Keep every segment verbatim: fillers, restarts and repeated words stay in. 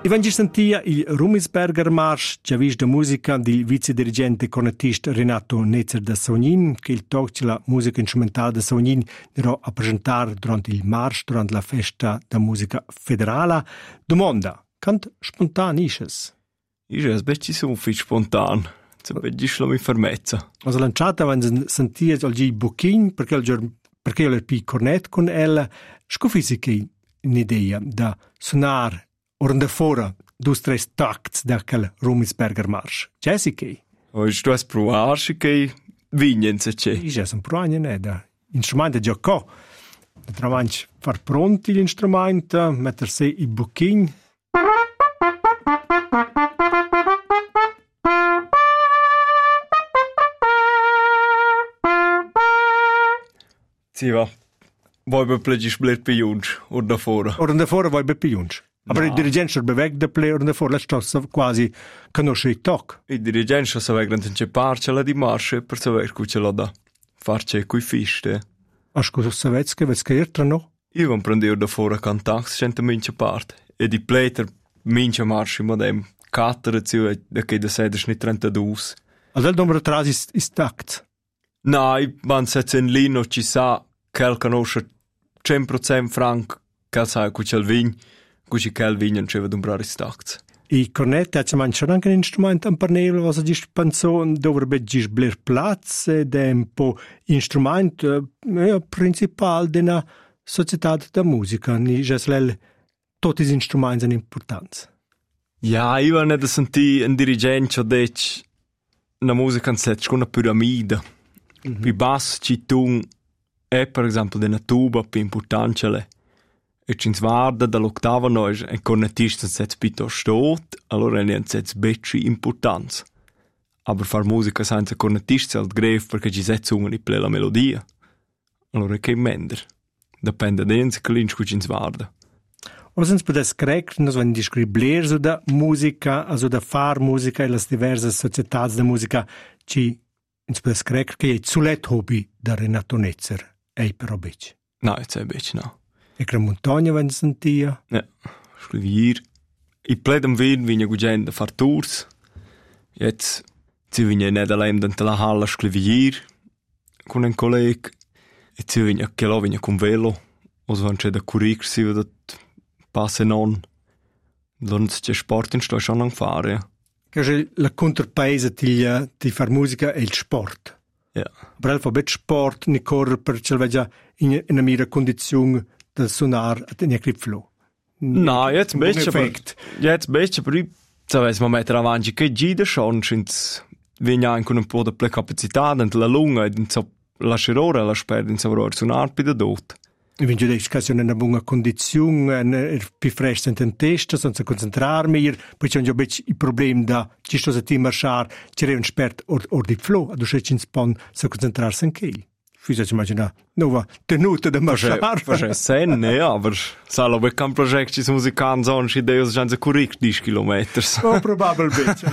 E vanno sentia il Rumisberger Marsch, già visto la musica del vicedirigente cornettista Renato Netzer da Sognin, che il talk la musica strumentale da Sognin dirò a presentare durante il Marsch, durante la festa da musica federale. Domanda, quanto spontan isces? Io è specie su un spontan, se vedi la mi fermezza. Also lanciata vanno sentia al G Bocchin, perché il perché io l'ho più cornet con ella, scoffisi che un'idea da suonare orda fora dus tres tacts da quel Rumisberger Marsch. Jessica? O sto a provare che vignen se c'è. Io già sono provare ne da instrumento già co. Travanci far pronti gli strumenti, mettersi i bocchini. Sì, va. Vuoi per plegi spler più junge, o da fora? O da fora vuoi per più junge. Ma no. Il dirigente si bewegt da play o da fora, la sta quasi conosce il toc. Il dirigente si bewegt in c'è parcela di marcia per sapere come ce l'ha da farci coi fiste. Ma scusa, sapete che vedi che ertra no? Io non prendevo da fora cantax, c'è mince parte. E di pleter mince marcia, ma dem cattere zio da che da sedes ni trentadue. Allora il numero tre is, is tact? No, man se in lino ci sa che conosce cento per cento franc, che sa che c'è il vign, che c'è il vign non c'è da comprare stacts. I cornetti ha mangiato anche un strumento a parnello, cosa dici penso dovrebbe gis bler platz ed è un po' strumento eh, principale della società da musica, ni già tutti gli strumenti hanno importanza. Ja, io ho netto sentito un dirigente che dice la musica è una piramide. Mm-hmm. Più basso ci tu è per esempio una tuba più importante. E ci guarda dall'ottava noi e cornettista se spito stot, allora è un set becci importanza. Aber far musica senza cornettista è il greve perché ci sezzano di ple la melodia. Allora che mender. Dipende da ens che l'inch ci guarda. O se si può scrivere, noi dobbiamo descrivere su da musica, su da far musica e le diverse società di musica, ci si può scrivere che è il sulet hobby da Renato Netzer. È però becci. No, è becci, no. E che montagna vanno sentia? Ja, scrivere. I pledam vin vinja gugenda far tours. Jetzt ci vinja in Nederland dentro la halla scrivere con un collega. E ci vinja che lo vinja con velo. O so c'è da curric si vedo passe non. Allora c'è sport in sto schon lang fare. Ja. Che la contropaese di, di far musica è il sport. Ja. Per alfabet sport ni corre per ce l'aveva in, in una mira condizione da suonare a tenere il flow. No, jetzt besser, aber jetzt besser, aber ich weiß, man mettere avanti che gida schon, schins viene anche un po' di capacità dentro la lunga e so lascerò la spera in savoir suonare più da dot. E quindi io dico che in una buona condizione, più fresca in testa, senza concentrarmi, poi c'è un po' il problema da ci sto a ti marciare, c'è un spert or, or di flow, a dove c'è un po' a concentrarsi anche io. Fai immagina, nuova tenuta da marciare. Forse sen, ja, aber salo be kan project ci musican son ci deus janze curric dieci chilometri. Oh, probabilmente.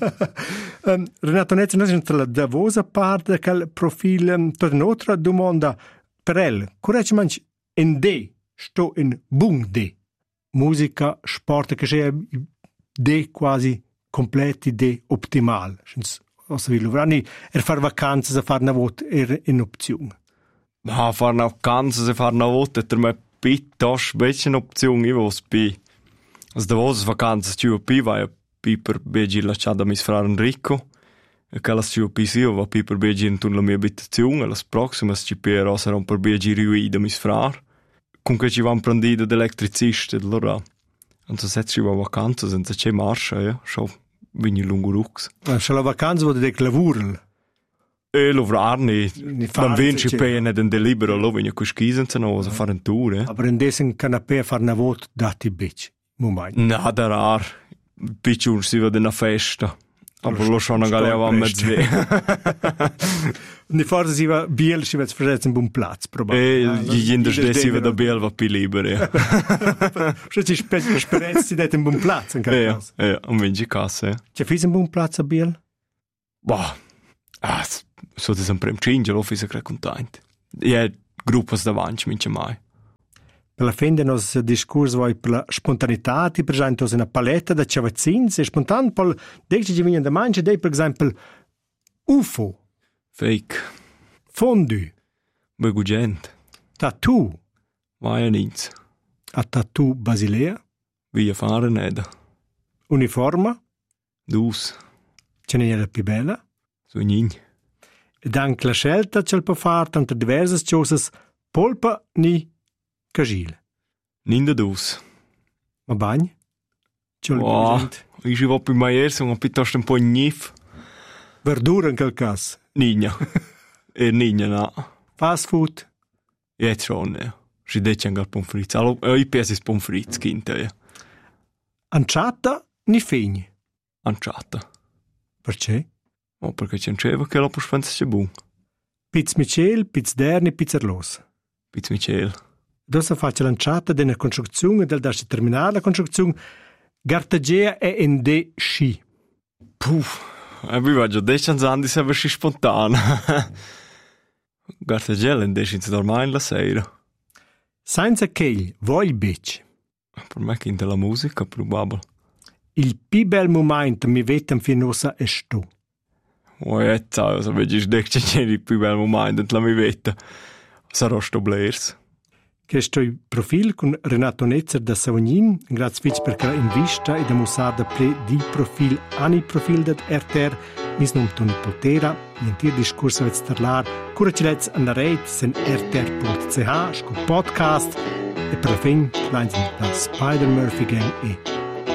um, Renato Netzer, noi siamo la davosa parte del profilo, um, per un'altra domanda per el, corregge manci in de, sto in bung de, musica, sport, che c'è de quasi completi, de optimal. Also wie Luvrani, er far vacanze a far una vot er in opzione. No, far una vacanze a far una vot è me piuttosto becce un'opzione, io vos pi. As da vos vacanze ci pi vai pi per begi lasciata mis frar Enrico. E che la ci pi si va pi per begi in la mia abitazione, las proximas ci pi eroseron per begi riui da mis frar. Comunque ci van prendida d'elettricista, allora. Anzi se ci va vacanze senza c'è marcia, ja, schau. Vini lungo rux. Se la vacanza vuol dire lavorare. E lavorare, non vinci per ne den delibero, lo vini con schisen se no, a fare un tour, eh. Ma prendessi un canapè a fare una volta, dati bici. Momento. No, da rar. Picciun si vede una festa. Aber lo schon a galeva mezze. Ne forse si va biel, si vede fresetz un buon platz, probabilmente. E gli inders si vede biel va più libero, ja. Se ci sperezzi si dete un buon platz, in caso. Ja, ja, un vinci casse, ja. C'è fis un buon platz a biel? Bah, ah, so das un prem cinge, lo fis a cre content. Ja, gruppas davanti, mince mai. Per la fin del nostro discorso vuoi per la spontaneità, ti presento una paletta di ciavazzins e spontan, poi dici che vengono da mangiare, dei per esempio U F O, Fake. fondue, Begugent. tattoo, Vai a Nins. a tattoo Basilea, Via fare neda. uniforma, Dus. ce n'è la più bella, Sognin. ed anche la scelta ce la può fare tra diverse cose, polpa ni cagile. Ninda dus. Ma bagni? Ce l'ho Wow. Io ci vado più mai sono piuttosto un po' gnif. Verdura in quel caso. Nina. E Nina no. Fast food. Jetzt schon, ja. Si dice anche al pommes frites. Allora, io penso che pommes frites, quinta, ja. Anciata ni figni. Anciata. Perché? Oh, perché c'è un cevo che la puoi pensare buon. Pizz Michel, pizz derni, pizzerlos. Pizz Michel. Dosa faccia lanciata della costruzione del da terminare la costruzione. Gartagea è in de sci. Puh. E vi voglio dieci anni se avessi spontaneo. Guarda, gel, deixi de dormir la sera. Senza che vuoi bitch. Per me che la musica, probabile. Il più bel momento mi vetem finosa è sto. Oh, e sai, se vedi che c'è il più bel momento, la mi vede. Sarò sto blers. Questo è il profilo con Renato Netzer da Savognin. Grazie per la invita e da musada pre di profil ani profil del R T R. Mis nom Toni Potera. In tir discorso vet starlar. Curacilets an la rete sen r t r punto c h sco podcast. E per la fin, kleins la Spider Murphy Gang e